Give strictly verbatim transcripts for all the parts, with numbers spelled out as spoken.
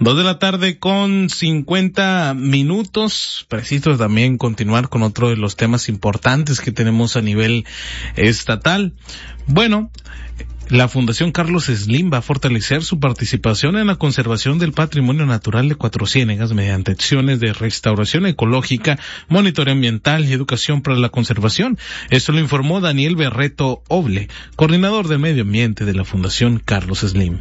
Dos de la tarde con cincuenta minutos. Preciso también continuar con otro de los temas importantes que tenemos a nivel estatal. Bueno, la Fundación Carlos Slim va a fortalecer su participación en la conservación del patrimonio natural de Cuatro Ciénegas mediante acciones de restauración ecológica, monitoreo ambiental y educación para la conservación. Esto lo informó Daniel Berreto Oble, coordinador de medio ambiente de la Fundación Carlos Slim.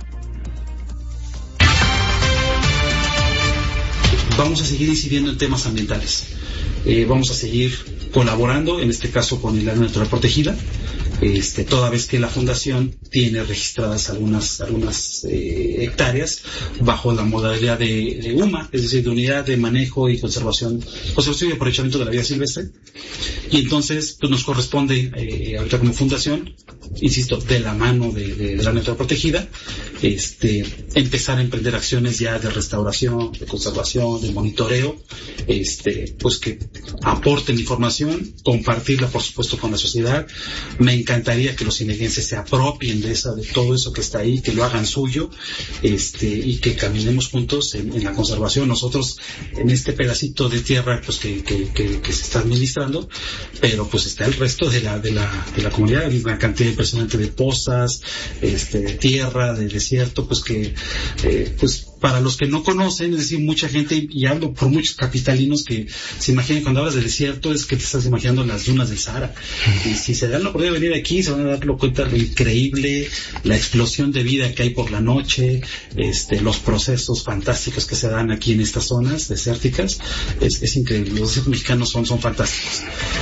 Vamos a seguir incidiendo en temas ambientales. Eh, vamos a seguir colaborando, en este caso con el área natural protegida, este, toda vez que la fundación tiene registradas algunas algunas eh, hectáreas bajo la modalidad de, de U M A, es decir, de Unidad de Manejo y Conservación, Conservación y Aprovechamiento de la Vida Silvestre. Y entonces pues nos corresponde, eh, ahorita como fundación, insisto, de la mano de, de, de la natural protegida, este, empezar a emprender acciones ya de restauración, de conservación, de monitoreo, este, pues que aporten información, compartirla por supuesto con la sociedad. Me encantaría que los cineguenses se apropien de esa, de todo eso que está ahí, que lo hagan suyo, este, y que caminemos juntos en, en la conservación. Nosotros en este pedacito de tierra pues que, que, que, que se está administrando, pero pues está el resto de la, de la, de la comunidad, hay una cantidad impresionante de pozas, este, de tierra, de desierto, pues que, eh, pues para los que no conocen, es decir, mucha gente, y hablo por muchos capitalinos que se imaginan cuando hablas de desierto, es que te estás imaginando las dunas del Sahara. Y si se dan la oportunidad de venir aquí, se van a dar cuenta de lo increíble, la explosión de vida que hay por la noche, este, los procesos fantásticos que se dan aquí en estas zonas desérticas. Es, es increíble, los desiertos mexicanos son, son fantásticos.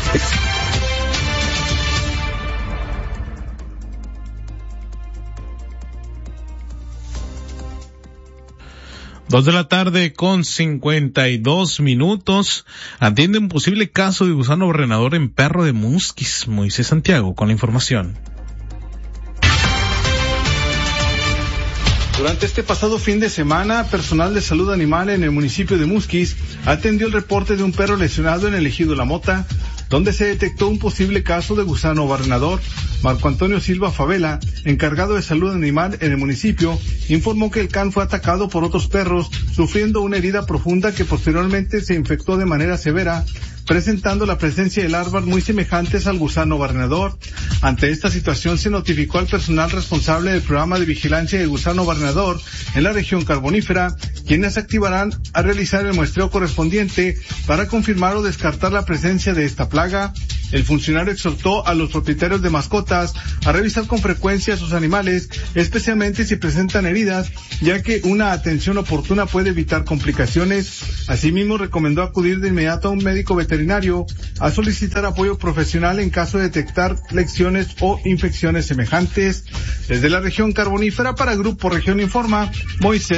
Dos de la tarde con cincuenta y dos minutos. Atiende un posible caso de gusano barrenador en Perro de Musquis. Moisés Santiago con la información. Durante este pasado fin de semana, personal de salud animal en el municipio de Musquis atendió el reporte de un perro lesionado en el ejido La Mota, donde se detectó un posible caso de gusano barrenador. Marco Antonio Silva Favela, encargado de salud animal en el municipio, informó que el can fue atacado por otros perros, sufriendo una herida profunda que posteriormente se infectó de manera severa, presentando la presencia de larvas muy semejantes al gusano barrenador. Ante esta situación se notificó al personal responsable del programa de vigilancia de gusano barrenador en la región carbonífera, quienes activarán a realizar el muestreo correspondiente para confirmar o descartar la presencia de esta plaga. El funcionario exhortó a los propietarios de mascotas a revisar con frecuencia a sus animales, especialmente si presentan heridas, ya que una atención oportuna puede evitar complicaciones. Asimismo, recomendó acudir de inmediato a un médico veterinario a solicitar apoyo profesional en caso de detectar lesiones o infecciones semejantes. Desde la región carbonífera para Grupo Región Informa, Moisés